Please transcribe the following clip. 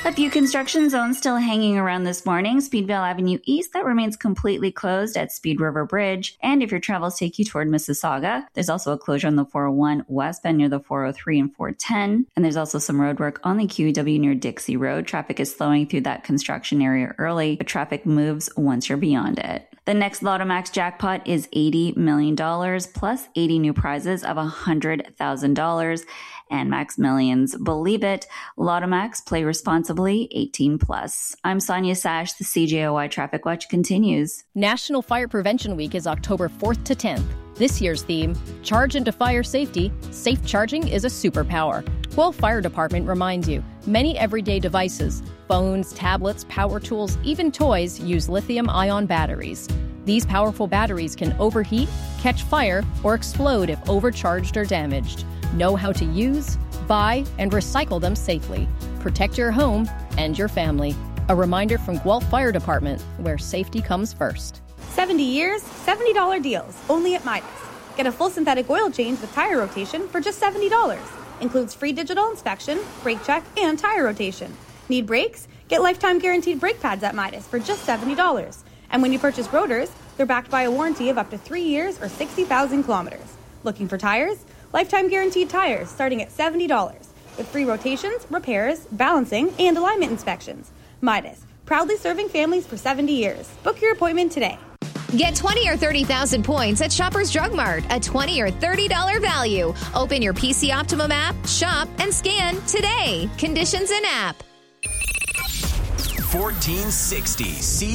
A few construction zones still hanging around this morning. Speedvale Avenue East, that remains completely closed at Speed River Bridge. And if your travels take you toward Mississauga, there's also a closure on the 401 westbound near the 403 and 410. And there's also some road work on the QEW near Dixie Road. Traffic is slowing through that construction area early, but traffic moves once you're beyond it. The next Lotto Max jackpot is $80 million plus 80 new prizes of $100,000. And Max Millions. Believe it. Lotto Max, play responsibly, 18 plus. I'm Sonia Sash. The CJOI Traffic Watch continues. National Fire Prevention Week is October 4th to 10th. This year's theme, Charge into Fire Safety. Safe charging is a superpower. Guelph Fire Department reminds you, many everyday devices, phones, tablets, power tools, even toys, use lithium-ion batteries. These powerful batteries can overheat, catch fire, or explode if overcharged or damaged. Know how to use, buy, and recycle them safely. Protect your home and your family. A reminder from Guelph Fire Department, where safety comes first. 70 years, $70 deals, only at Midas. Get a full synthetic oil change with tire rotation for just $70. Includes free digital inspection, brake check, and tire rotation. Need brakes? Get lifetime guaranteed brake pads at Midas for just $70. And when you purchase rotors, they're backed by a warranty of up to 3 years or 60,000 kilometers. Looking for tires? Lifetime guaranteed tires starting at $70 with free rotations, repairs, balancing, and alignment inspections. Midas, proudly serving families for 70 years. Book your appointment today. Get 20 or 30,000 points at Shoppers Drug Mart, a $20 or $30 value. Open your PC Optimum app, shop, and scan today. Conditions in app. 1460